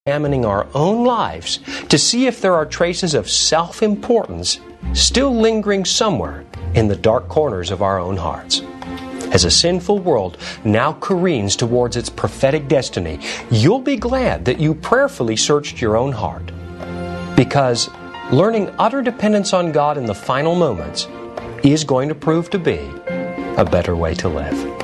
examining our own lives to see if there are traces of self-importance still lingering somewhere in the dark corners of our own hearts. As a sinful world now careens towards its prophetic destiny, you'll be glad that you prayerfully searched your own heart. Because learning utter dependence on God in the final moments is going to prove to be a better way to live.